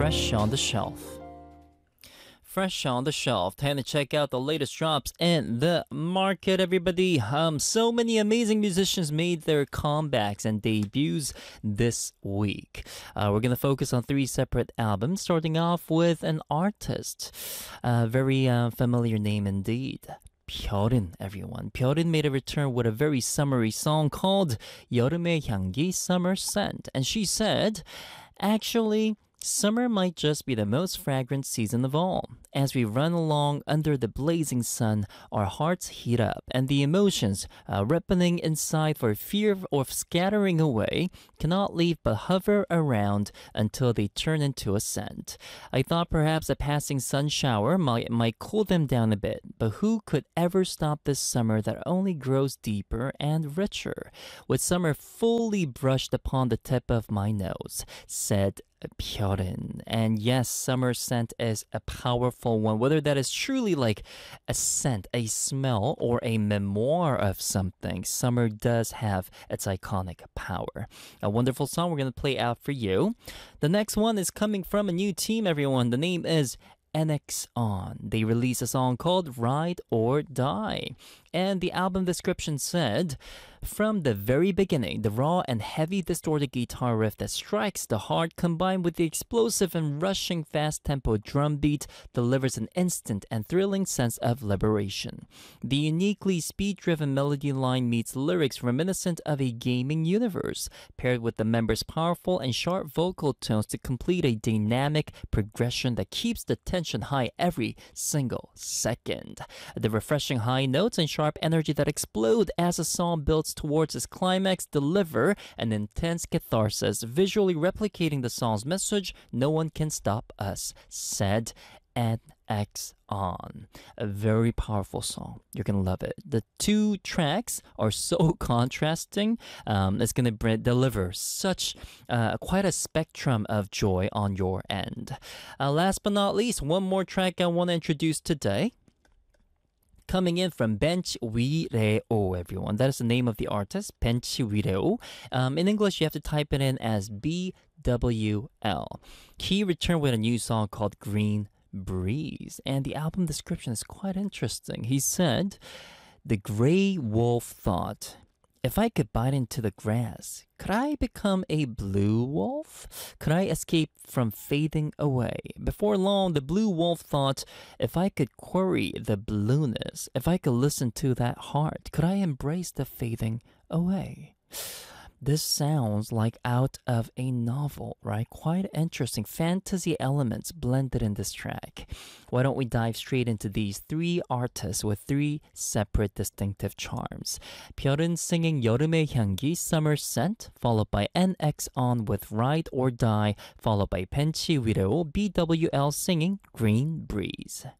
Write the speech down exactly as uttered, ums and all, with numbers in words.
Fresh on the Shelf. Fresh on the Shelf. Time to check out the latest drops in the market, everybody. Um, so many amazing musicians made their comebacks and debuts this week. Uh, we're going to focus on three separate albums, starting off with an artist. A very uh, familiar name indeed. 별은, everyone. 별은 made a return with a very summery song called 여름의 향기, Summer Scent. And she said, actually, summer might just be the most fragrant season of all. As we run along under the blazing sun, our hearts heat up, and the emotions, uh, ripening inside for fear of scattering away, cannot leave but hover around until they turn into a scent. I thought perhaps a passing sun shower might, might cool them down a bit, but who could ever stop this summer that only grows deeper and richer? With summer fully brushed upon the tip of my nose, said 별은. And yes, summer scent is a powerful one, whether that is truly like a scent, a smell, or a memoir of something. Summer does have its iconic power. A wonderful song we're going to play out for you. The next one is coming from a new team, everyone. The name is N X On. They released a song called Ride or Die. And the album description said, from the very beginning, the raw and heavy distorted guitar riff that strikes the heart combined with the explosive and rushing fast-tempo drum beat delivers an instant and thrilling sense of liberation. The uniquely speed-driven melody line meets lyrics reminiscent of a gaming universe, paired with the members' powerful and sharp vocal tones to complete a dynamic progression that keeps the tension high every single second. The refreshing high notes and sharp energy that explode as the song builds towards its climax deliver an intense catharsis, visually replicating the song's message, "No one can stop us," said N X On. A very powerful song. You're going to love it. The two tracks are so contrasting. Um, it's going to deliver such uh, quite a spectrum of joy on your end. Uh, last but not least, one more track I want to introduce today. Coming in from Bench Wireo, everyone. That is the name of the artist, Bench Wireo. Um, in English, you have to type it in as B W L. He returned with a new song called Green Breeze. And the album description is quite interesting. He said, the gray wolf thought, if I could bite into the grass, could I become a blue wolf? Could I escape from fading away? Before long, the blue wolf thought, if I could query the blueness, if I could listen to that heart, could I embrace the fading away? This sounds like out of a novel, right? Quite interesting fantasy elements blended in this track. Why don't we dive straight into these three artists with three separate distinctive charms. 별은 singing 여름의 향기, Summer Scent, followed by N X On with Ride or Die, followed by Bench Wireo, B W L singing Green Breeze.